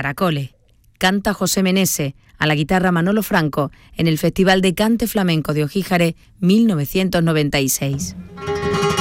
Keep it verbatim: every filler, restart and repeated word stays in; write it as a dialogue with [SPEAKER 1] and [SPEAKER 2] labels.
[SPEAKER 1] Caracoles. Canta José Menese, a la guitarra Manolo Franco, en el Festival de Cante Flamenco de Ojíjares mil novecientos noventa y seis.